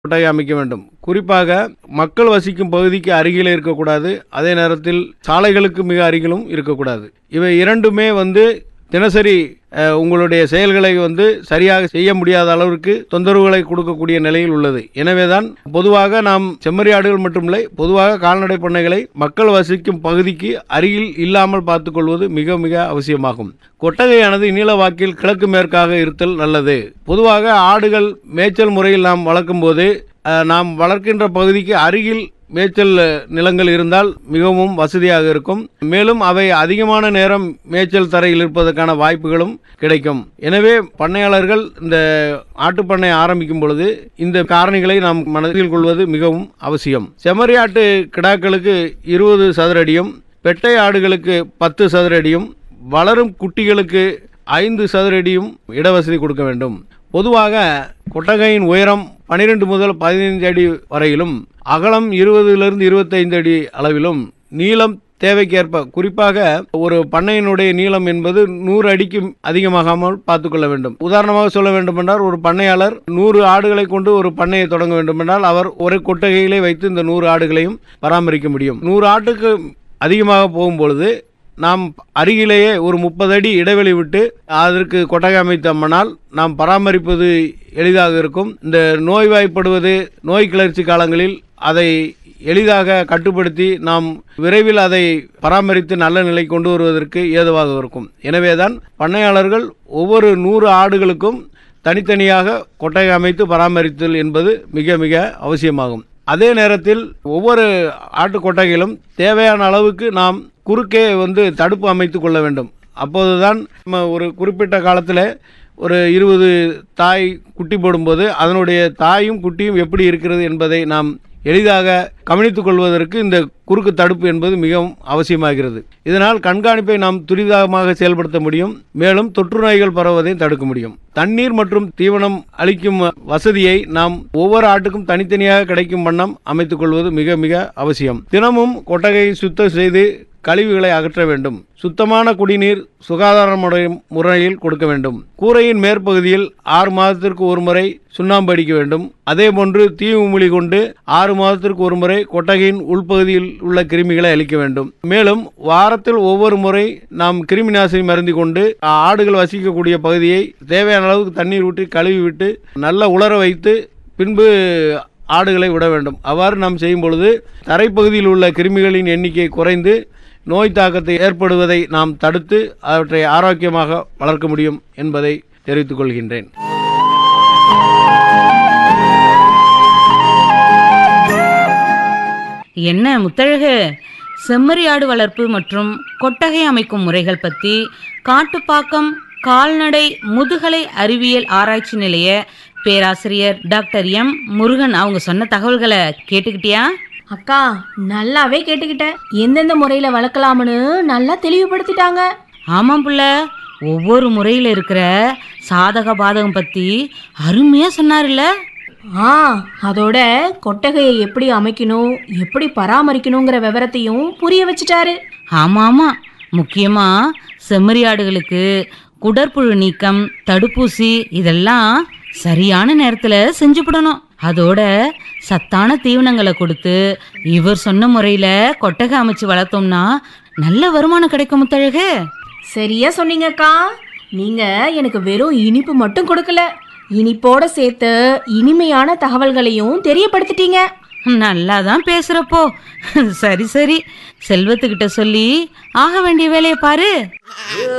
கொட்டகை அமைக்க வேண்டும். குறிப்பாக மக்கள் வசிக்கும் பகுதிக்கு அருகிலே இருக்கக்கூடாது. அதே நேரத்தில் சாலைகளுக்கு மிக அருகிலும் இருக்கக்கூடாது. இவை இரண்டுமே தினசரி உங்களுடைய செயல்களை சரியாக செய்ய முடியாத அளவிற்கு தொந்தரவுகளை கொடுக்கக்கூடிய நிலையில் உள்ளது. எனவேதான் பொதுவாக நாம் செம்மறியாடுகள் மட்டுமில்லை, பொதுவாக கால்நடை பண்ணைகளை மக்கள் வசிக்கும் பகுதிக்கு அருகில் இல்லாமல் பார்த்துக் கொள்வது மிக மிக அவசியமாகும். கொட்டகையானது நீளவாக்கில் கிழக்கு மேற்காக இருத்தல் நல்லது. பொதுவாக ஆடுகள் மேய்ச்சல் முறையில் நாம் வளர்க்கும் போது நாம் வளர்க்கின்ற பகுதிக்கு அருகில் மேய்ச்சல் நிலங்கள் இருந்தால் மிகவும் வசதியாக இருக்கும். மேலும் அவை அதிகமான நேரம் மேய்ச்சல் தரையில் இருப்பதற்கான வாய்ப்புகளும் கிடைக்கும். எனவே பண்ணையாளர்கள் இந்த ஆட்டுப்பண்ணை ஆரம்பிக்கும் பொழுது இந்த காரணிகளை நாம் மனதில் கொள்வது மிகவும் அவசியம். செம்மறியாட்டு கிடாக்களுக்கு 20 சதுர அடியும், பெட்டை ஆடுகளுக்கு 10 சதுர அடியும், வளரும் குட்டிகளுக்கு 5 சதுர அடியும் இடவசதி கொடுக்க வேண்டும். பொதுவாக கொட்டகையின் உயரம் 12 முதல் 15 அடி வரையிலும், அகலம் 20 to 25 அடி அளவிலும், நீளம் தேவைக்கேற்ப, குறிப்பாக ஒரு பண்ணையினுடைய நீளம் என்பது 100 அடிக்கு அதிகமாகாமல் பார்த்துக்கொள்ள வேண்டும். உதாரணமாக சொல்ல வேண்டுமென்றால், ஒரு பண்ணையாளர் 100 ஆடுகளை கொண்டு ஒரு பண்ணையை தொடங்க வேண்டுமென்றால் அவர் ஒரு கொட்டகையிலே வைத்து இந்த 100 ஆடுகளையும் பராமரிக்க முடியும். 100 ஆட்டுக்கு அதிகமாக போகும்பொழுது நாம் அருகிலேயே ஒரு 30 அடி இடைவெளி விட்டு அதற்கு கொட்டகை அமைத்தோம்னால் நாம் பராமரிப்பது எளிதாக இருக்கும். இந்த நோய்வாய்ப்படுவது, நோய் கிளர்ச்சி காலங்களில் அதை எளிதாக கட்டுப்படுத்தி நாம் விரைவில் அதை பராமரித்து நல்ல நிலை கொண்டு வருவதற்கு ஏதுவாக இருக்கும். எனவேதான் பண்ணையாளர்கள் ஒவ்வொரு 100 ஆடுகளுக்கும் தனித்தனியாக கொட்டகை அமைத்து பராமரித்தல் என்பது மிக மிக அவசியமாகும். அதே நேரத்தில் ஒவ்வொரு ஆட்டு கொட்டகையிலும் தேவையான அளவுக்கு நாம் குறுக்கே தடுப்பு அமைத்து கொள்ள வேண்டும். அப்போதுதான் நம்ம ஒரு குறிப்பிட்ட காலத்தில் ஒரு 20 தாய் குட்டி போடும்போது அதனுடைய தாயும் குட்டியும் எப்படி இருக்கிறது என்பதை நாம் எளிதாக கவனித்துக் கொள்வதற்கு இந்த குறுக்கு தடுப்பு என்பது மிகவும் அவசியமாகிறது. இதனால் கண்காணிப்பை நாம் துரிதமாக செயல்படுத்த முடியும். மேலும் தொற்று நோய்கள் பரவுவதையும் தடுக்க முடியும். தண்ணீர் மற்றும் தீவனம் அளிக்கும் வசதியை நாம் ஒவ்வொரு ஆட்டுக்கும் தனித்தனியாக கிடைக்கும் வண்ணம் அமைத்துக் கொள்வது மிக மிக அவசியம். தினமும் கொட்டகையை சுத்தம் செய்து கழிவுகளை அகற்ற வேண்டும். சுத்தமான குடிநீர் சுகாதாரமுடைய முறையில் கொடுக்க வேண்டும். கூரையின் மேற்பகுதியில் 6 மாதத்திற்கு ஒரு முறை சுண்ணாம்பு அடிக்க வேண்டும். அதேபோன்று தீவுமிழி கொண்டு 6 மாதத்திற்கு ஒரு முறை கொட்டகையின் உள்பகுதியில் உள்ள கிருமிகளை அழிக்க வேண்டும். மேலும் வாரத்தில் ஒவ்வொரு முறை நாம் கிருமி நாசினி மருந்தி கொண்டு ஆடுகள் வசிக்கக்கூடிய பகுதியை தேவையான அளவுக்கு தண்ணீர் ஊற்றி கழுவி விட்டு நல்ல உலர வைத்து பின்பு ஆடுகளை விட வேண்டும். அவ்வாறு நாம் செய்யும் பொழுது தரைப்பகுதியில் உள்ள கிருமிகளின் எண்ணிக்கை குறைந்து நோய் தாக்கத்தை ஏற்படுவதை நாம் தடுத்து அவற்றை ஆரோக்கியமாக வளர்க்க முடியும் என்பதை தெரிவித்துக் கொள்கின்றேன். என்ன முத்தழகு, செம்மறியாடு வளர்ப்பு மற்றும் கொட்டகை அமைக்கும் முறைகள் பற்றி காட்டுப்பாக்கம் கால்நடை முதுகலை அறிவியல் ஆராய்ச்சி நிலைய பேராசிரியர் டாக்டர் எம் முருகன் அவங்க சொன்ன தகவல்களை கேட்டுக்கிட்டியா? அக்கா, நல்லாவே கேட்டுக்கிட்டேன். எந்தெந்த முறையில வளர்க்கலாம்னு நல்லா தெளிவுபடுத்திட்டாங்க. ஆமாம் புள்ள, ஒவ்வொரு முறையில இருக்கிற சாதக பாதகம் பத்தி அருமையா சொன்னார்ல. அதோட கொட்டகையை எப்படி அமைக்கணும், எப்படி பராமரிக்கணுங்கிற விவரத்தையும் புரிய வச்சுட்டாரு. ஆமா, முக்கியமா செம்மறியாடுகளுக்கு குடற்புழு நீக்கம், தடுப்பூசி இதெல்லாம் சரியான நேரத்துல செஞ்சுவிடணும். அதோட சத்தான தீவனங்களை கொடுத்து இவர் சொன்ன முறையில கொட்டகை அமைச்சு வளர்த்தோம்னா நல்ல வருமானம் கிடைக்கும். முத்தழகு, சரியா சொன்னீங்கக்கா. நீங்க எனக்கு வெறும் இனிப்பு மட்டும் கொடுக்கல, இனிப்போட சேர்த்து இனிமையான தகவல்களையும் தெரியப்படுத்திட்டீங்க. நல்லாதான் பேசுறப்போ. சரி, செல்வத்துக்கிட்ட சொல்லி ஆக வேண்டிய வேலையை பாரு.